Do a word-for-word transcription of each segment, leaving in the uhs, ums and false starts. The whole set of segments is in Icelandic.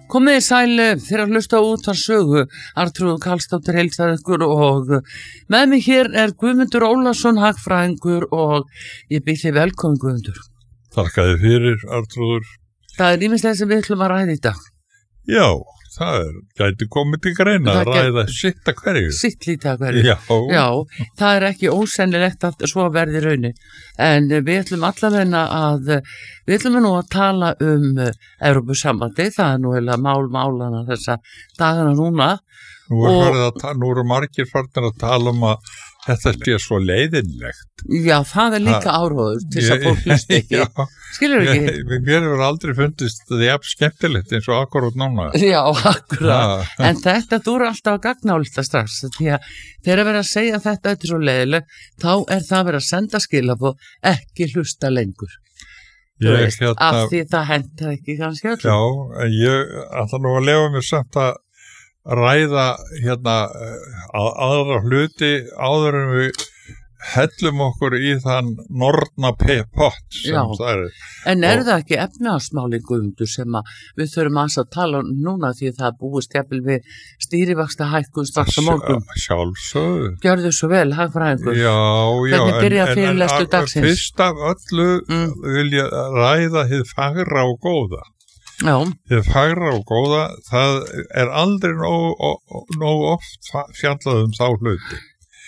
Komið sæl fyrir að hlusta út að sögu. Arnþrúður Karlsdóttir heilsar ykkur og með mig hér er Guðmundur Ólafsson, hagfræðingur, og ég býð þig velkomin, Guðmundur. Þakka þér fyrir, Arnþrúður. Það er ýmislegt sem við ætlum að ræða í dag. Já, það er, gæti komið til greina að ræða sitt að hverju. Sitt lítið að hverju. Já. Já, það er ekki ósennilegt að svo verði raunin. En við ætlum allavegna að, við ætlum nú að tala um Evrópusambandið, það er nú heila mál málana þessa dagana núna. Nú er og, að, nú eru margir farnir að tala um að þetta sé svo leiðinlegt. Já, það er líka áróður til þess að fólk hlusta ekki. Skilur ekki? Ég, mér hefur aldrei fundist það jafn skemmtilegt eins og akkurat núna. Já, akkurat. Ja. En þetta þú eru alltaf að gagna álita strax. Því að þegar að vera að segja að þetta er svo leiðilegt, þá er það að vera að senda skilabóð, ekki hlusta lengur. Ég, veist, hérna, af því það hentar ekki kannski öllum. Já, en ég ætla nú að lefa mér samt að ræða hérna að, aðra hluti áður en við hellum okkur í þann norna pott sem Já. Það er. En er og, það ekki efnahagsmálin, Guðmundur, sem að við þurfum að tala um núna því það er búist jafnvel við stýrivaxta hækkun strax á morgun? Sjálfsögðu. Gjörðu svo vel, hagfræðingur. Já, já. Hvernig byrja fyrirlestur dagsins? Fyrst af öllu mm. vil ég ræða hið fagra og góða. Já. Hið fagra og góða, það er aldrei nóg, nóg oft fjallað um þá hluti.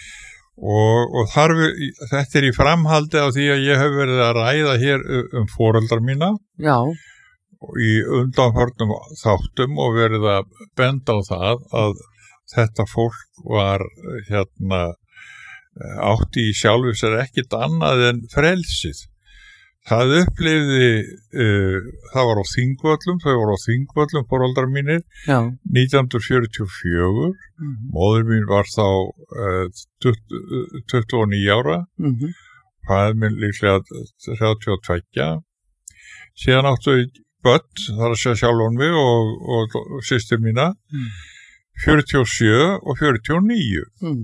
Og, og þar við, þetta er í framhaldi af því að ég hef verið að ræða hér um foreldrar mína. Já. Í undanförnum þáttum og verið að benda á það að þetta fólk var hérna átti í sjálfu sér ekkit annað en frelsið. Það upplifði, uh, það var á Þingvöllum, þau voru á Þingvöllum, foreldrar mínir, Já. nítján hundruð fjörutíu og fjögur, mm-hmm. móðir mín var þá uh, tuttugu og níu ára, mm-hmm. fæði minn líklega þrjátíu og tvö, síðan áttu börn, þar að segja sjálfan mig og, og, og systir mína, mm. fjörutíu og sjö og fjörutíu og níu. Mm.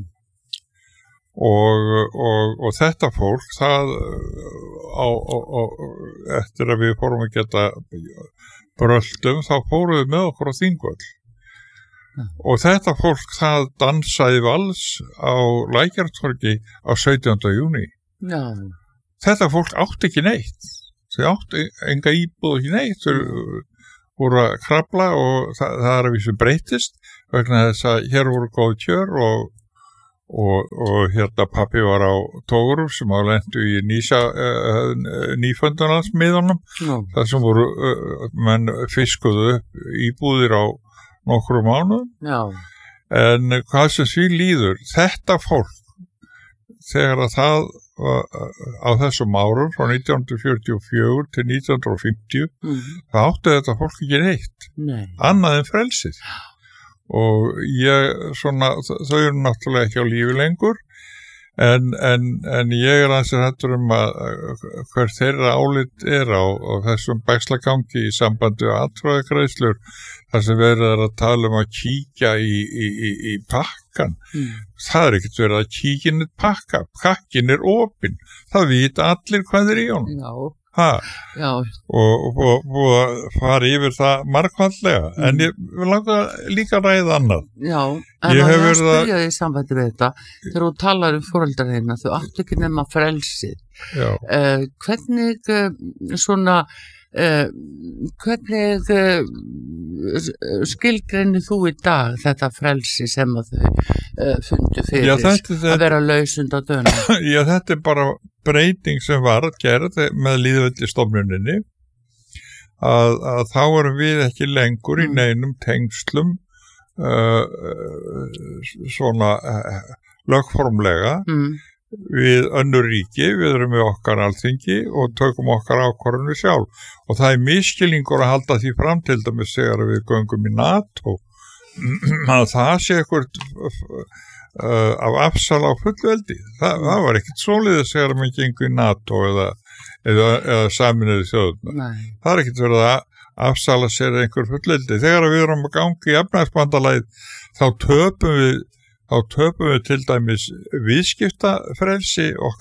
Og, og, og þetta fólk það á, á, á, eftir að við fórum að geta bröldum þá fórum við með okkur á Þingvöll ja. Og þetta fólk það dansaði vals á Lækjartorgi á sautjánda júní ja. Þetta fólk átti ekki neitt þau átti enga íbúð ekki neitt þau voru að krafla og það, það er að vísu breytist vegna þess að hér voru góð kjör og Og, og hérna pappi var á Tógurur sem á lentu í nýsa uh, nýföndunarmiðunum no. þar sem voru uh, menn fiskuðu upp íbúðir á nokkru mánuðum no. en hvað sem því líður þetta fólk þegar að það uh, á þessum árum frá nítján hundruð fjörutíu og fjögur til nítján hundruð fimmtíu mm. það átti þetta fólk ekki neitt Nei. Annað en frelsið og ég svona þau eru náttúrulega ekki á lífi lengur en, en, en ég er ansið hættur um að hver þeirra álit er á, á þessum bækslagangi í sambandi og atkvæðagreiðslur þar sem verið er að tala um að kíkja í, í, í, í pakkan mm. það er ekkert verið að kíkja inn í pakka pakkin er opinn, það vita allir hvað er í honum Já Ha, Já. og búið að fara yfir það margfaldlega, mm. en ég vil langa líka ræða annað. Já, en ég að ég spyrja að... þig í sambandi við þetta, þegar þú talar um foreldrar hérna, þú áttu ekki nema frelsið. Uh, hvernig uh, svona, uh, hvernig uh, skilgreinir þú í dag þetta frelsi sem að þau uh, fundu fyrir Já, þetta, að vera lausund á dönum? Já, þetta er bara breyting sem var gerð með lýðveldisstofnuninni að, að þá erum við ekki lengur í neinum tengslum uh, svona uh, lögformlega mm. við önnur ríki, við erum með okkar alþingi og tökum okkar ákvarðanir sjálf og það er misskilningur að halda því fram til dæmis þegar við göngum í NATO að það sé eitthvað Uh, af afsal á fullveldi Þa, það var ekkert svoleiðis þegar mann gengur í NATO eða, eða, eða Sameinuðu þjóðirnar það er ekkert verið að afsala sér einhver fullveldi þegar við erum að ganga í efnahagsbandalagið þá töpum við þá töpum við til dæmis viðskiptafrelsi okkar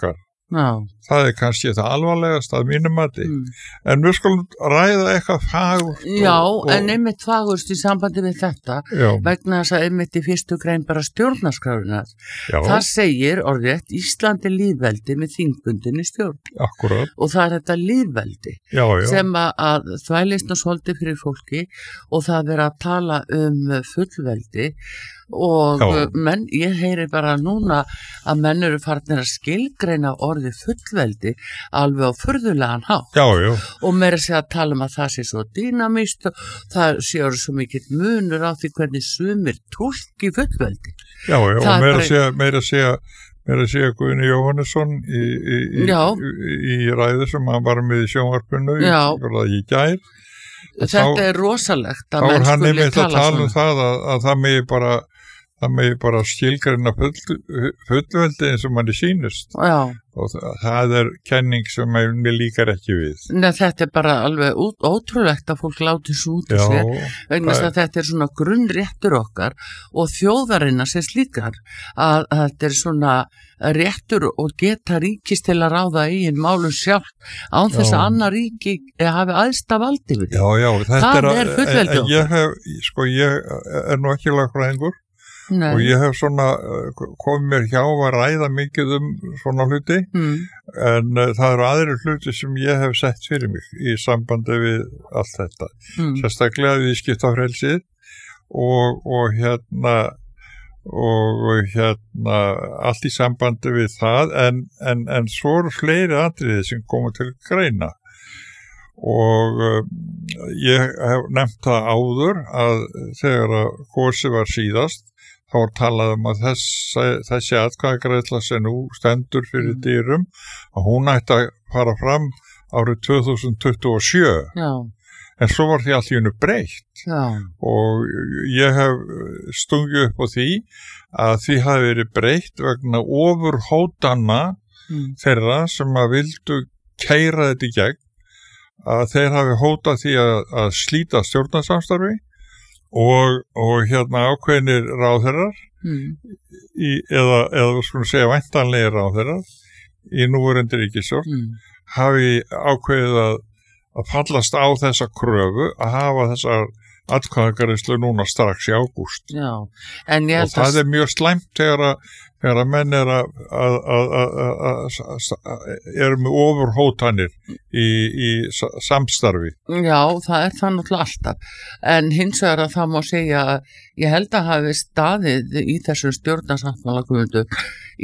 Já. Það er kannski það alvarlegast að mínum mati. Mm. En við skulum ræða eitthvað fagurt. Já, og, og... en einmitt fagurst í sambandi við þetta, já. Vegna þess að einmitt í fyrstu grein bara stjórnarskrárinnar. Það segir orðrétt Íslandi lýðveldi með þingbundinni stjórn. Akkurat. Og það er þetta lýðveldi já, já. Sem að, að þvælist og svolítið fyrir fólki og það verið að tala um fullveldi og já. Menn, ég heyri bara núna að menn eru farnir að skilgreina orðið fullveldi alveg á furðulegan hátt já, já. Og meira sé að tala um að það sé svo dýnamíst og það séu svo mikill munur á því hvernig sumir túlki fullveldi. Já, já, það og meira sé að meira sé að meira sé að Guðni Jóhannesson í, í, í, í, í ræðu sem hann var með í sjónvarpinu í, í gær. Þetta þá, er rosalegt að menn skuli tala svona. Þá er hann einmitt að tala um það að, að það megi bara það megi bara skilgreina full, fullveldi eins og manni sýnist. Já. Og það, það er kenning sem mér líkar ekki við. Nei, þetta er bara alveg út, ótrúlegt að fólk láti svo út úr sér vegna þess að þetta er svona grunnréttur okkar og þjóðarinnar sem slíkar að, að þetta er svona réttur og geta ríkis til að ráða eigin málum sjálf án þess að annar ríki hafi aðsta valdi við. Já, já, þetta það er, er fullveldi okkar. Ég hef, sko, ég er nú ekki lagfræðingur Nei. Og ég hef svona komið mér hjá að ræða mikið um svona hluti mm. en uh, það eru aðrir hluti sem ég hef sett fyrir mig í sambandi við allt þetta mm. sérstaklega við skiptafrelsið og, og hérna og hérna allt í sambandi við það en, en, en svo eru fleiri atriði sem koma til greina og uh, ég hef nefnt það áður að þegar að kosið var síðast þá var talað um að þess, þessi atkvæðagreiðsla sem nú stendur fyrir dyrum að hún ætti að fara fram árið tvö þúsund tuttugu og sjö. Já. En svo var því allt í einu breytt Já. Og ég hef stungið upp á því að því hafi verið breytt vegna ofurhótana mm. þeirra sem að vildu keyra þetta í gegn að þeir hafi hótað því að, að slíta stjórnarsamstarfi Og, og hérna ákveðnir ráðherrar mm. í, eða, eða við skulum segja væntanlegir ráðherrar í núverandi ríkisstjórn mm. hafi ákveðið að, að fallast á þessa kröfu að hafa þessar atkvæðagreiðslu núna strax í ágúst. Já, en ég held og það er mjög slæmt þegar að, þegar að menn er að, að, að, að eru með ofurhótanir í, í samstarfi. Já, það er það náttúrulega alltaf. En hins vegar að það má segja að ég held að hafi staðið í þessum stjórnarsáttmála Guðmundur